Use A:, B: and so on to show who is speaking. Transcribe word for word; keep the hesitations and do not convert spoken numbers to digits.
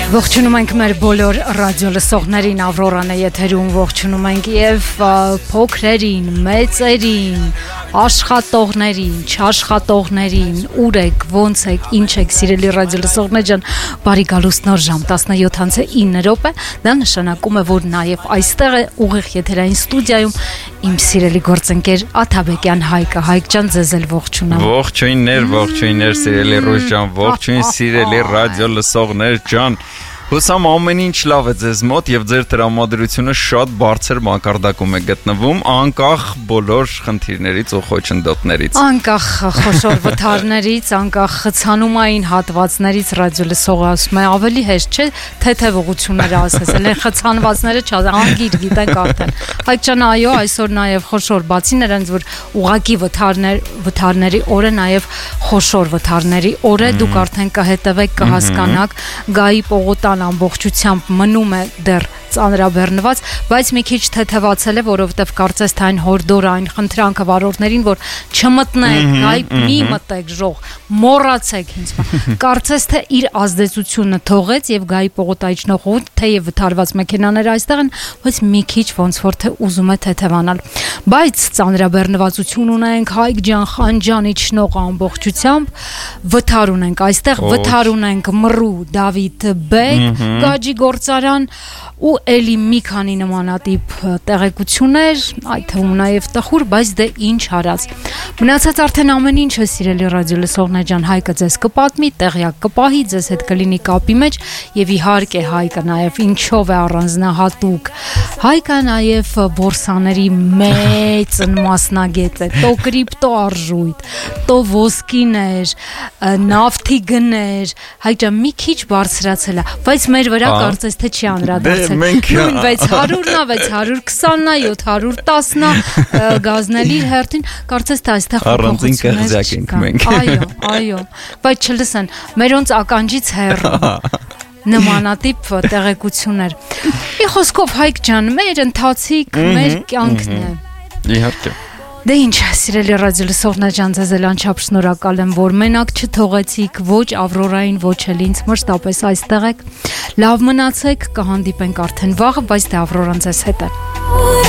A: Ողջունում ենք մեր բոլոր ռադիո լսողներին, Ավրորան է եթերում, ողջունում ենք եւ փոքրերին, մեծերին, աշխատողներին, չաշխատողներին, ուր եք, ոնց եք, ինչ եք, սիրելի ռադիո լսողներ ջան, բարի գալուստ նոր ժամ տասնյոթ րոպե, դա նշանակում է, որ նաեւ այստեղ է ուղիղ եթերային ստուդիայում իմ սիրելի գործընկեր Աթաբեկյան Հայկը, Հայկ ջան, ձեզ էլ ողջունեմ։
B: Ողջույններ, ողջույններ, սիրելի Ռուժ ջան, ողջույն, սիրելի ռադիո լսողներ ջան։ Հուսամ ամեն ինչ լավ է ձեզ մոտ եւ ձեր տրամադրությունը շատ բարձր մակարդակում է գտնվում, անկախ բոլոր խնդիրներից ու խոչընդոտներից։ Անկախ
A: խոշոր վթարներից, անկախ խցանումային հատվածներից ռադիո լսողը ասում է ավելի հեշտ չէ թեթևողությունները ասես, ել խցանվածները անգիր գիտենք արդեն։ Հայկ ջան, այո, այսօր նաեւ խոշոր բացի նրանց որ ուղակի վթարներ վթարների օրը նաեւ խոշոր վթարների օր է, դուք արդեն կհետևեք, կհասկանաք, Գայի Պողոտան ամբողջությամբ մնում է դեռ ծանրաբեռնված, բայց մի քիչ թեթևացել է, որովհետև կարծես թե այն հորդոր այն խնդրանքը վարորդներին, որ չմտնեք, այ մի մտեք ժող, մոռացեք ինձ։ Կարծես թե իր ազդեցությունը թողեց եւ Գայի Պողոտայից նողոտ, թեև վթարված մեքենաները այստեղ են, բայց մի քիչ ոնց որ թե ուզում է թեթևանալ։ Բայց ծանրաբեռնվածություն ունենք Հայկ ջան, Խանջանի շնող ամբողջությամբ, վթար ունենք այստեղ, վթար ունենք Մռու Դավիթ Բեկ, Գաջի գործարան ու էլի մի քանի նմանատիպ տեղեկություններ, այդ թվում նաև տխուր, բայց դե ինչ հարած։ Մնացած արդեն ամեն ինչը սիրելի ռադիո լսողներ ջան, Հայկը ձեզ կպատմի, տեղյակ կպահի, ձեզ հետ կլինի կապի մեջ եւ իհարկե Հայկը նաև ինչով է առանձնահատուկ։ Հայկը նաև բորսաների մեծ մասնագետ է, տո կրիպտո արժույթ, տո ոսկիներ, նավթի գներ, Հայկ ջան մի քիչ բարձրացել է, բայց մեր վրա կարծես թե չի անդրադարձել։ Նույն վեց հարյուրն է, վեց հարյուր քսանն է, յոթ հարյուր տասն է գազնելի հերթին, կարծես թե այստեղ
B: առանձին կղզյակ ենք մենք։
A: Այո, այո, բայց չլսեն, մերոնց ականջից հեռու նմանատիպ տեղեկություններ։ Մի խոսքով Հայկ ջան, մեր ընթացիկ, մեր կյանքն է։
B: Իհարկե։
A: Դե ինչ, սիրելի ռադիո լսողներ ջան, ձեզ էլ անչափ շնորհակալ եմ, որ մենակ չթողեցիք ոչ Ավրորային, ոչ էլ ինձ, մշտապես այստեղ եք։ Լավ մնացեք, կհանդիպենք արդեն վաղը, բայց դե Ավրորան ձեզ հետ է։